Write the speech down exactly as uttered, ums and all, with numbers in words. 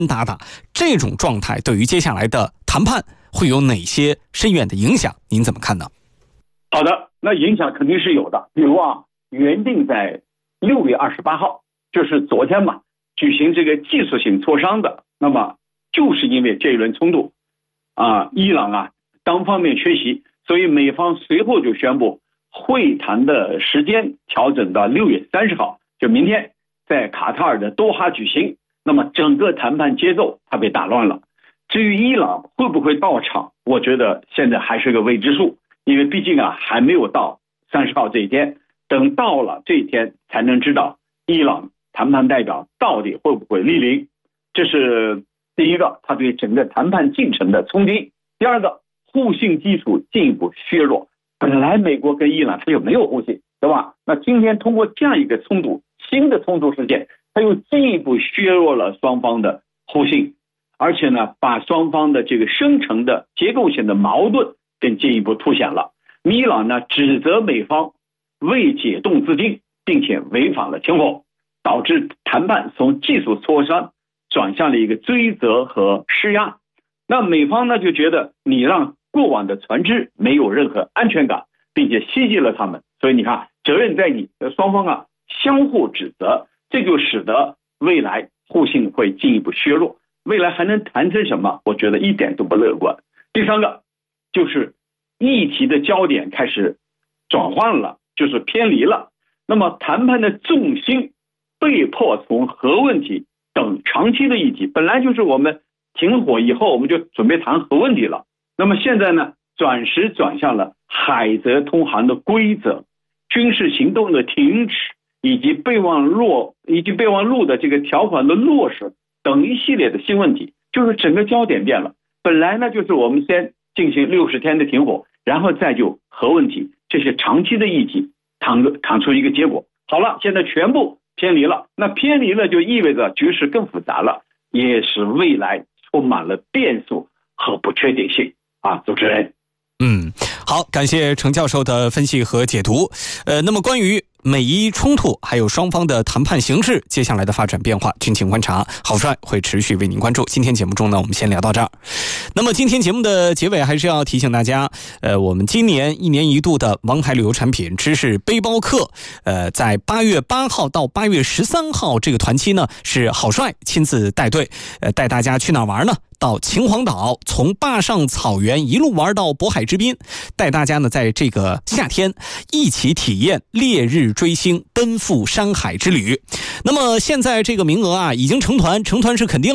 打打，这种状态对于接下来的谈判会有哪些深远的影响？您怎么看呢？ 好的，那影响肯定是有的。比如啊，原定在六月二十八号，就是昨天嘛，举行这个技术性磋商的，那么就是因为这一轮冲突啊，伊朗啊单方面缺席，所以美方随后就宣布会谈的时间调整到六月三十号，就明天在卡塔尔的多哈举行。那么整个谈判节奏它被打乱了。至于伊朗会不会到场，我觉得现在还是个未知数，因为毕竟啊还没有到三十号这一天，等到了这一天才能知道伊朗谈判代表到底会不会莅临。这是第一个，他对整个谈判进程的冲击。第二个，互信基础进一步削弱。本来美国跟伊朗它就没有互信，对吧？那今天通过这样一个冲突，新的冲突事件，它又进一步削弱了双方的互信，而且呢，把双方的这个深层的结构性的矛盾更进一步凸显了。伊朗呢指责美方未解冻自禁，并且违反了停火，导致谈判从技术磋商转向了一个追责和施压。那美方呢就觉得你让过往的船只没有任何安全感，并且袭击了他们，所以你看责任在你，双方啊相互指责，这就使得未来互信会进一步削弱。未来还能谈成什么？我觉得一点都不乐观。第三个就是议题的焦点开始转换了，就是偏离了。那么谈判的重心被迫从核问题等长期的议题，本来就是我们停火以后我们就准备谈核问题了，那么现在呢转时转向了海泽通航的规则、军事行动的停止，以及备忘录以及备忘录的这个条款的落实等一系列的新问题，就是整个焦点变了。本来呢就是我们先进行六十天的停火，然后再就核问题这些长期的议题谈谈出一个结果。好了，现在全部偏离了，那偏离了就意味着局势更复杂了，也使未来充满了变数和不确定性啊，主持人。 嗯，好，感谢程教授的分析和解读。呃，那么关于美伊冲突还有双方的谈判形势接下来的发展变化，敬请观察，郝帅会持续为您关注。今天节目中呢，我们先聊到这儿。那么今天节目的结尾还是要提醒大家，呃，我们今年一年一度的王牌旅游产品知识背包客，呃，在八月八号到八月十三号这个团期呢，是郝帅亲自带队，呃，带大家去哪儿玩呢？到秦皇岛，从坝上草原一路玩到渤海之滨，带大家呢在这个夏天一起体验烈日追星、奔赴山海之旅。那么现在这个名额啊已经成团，成团是肯定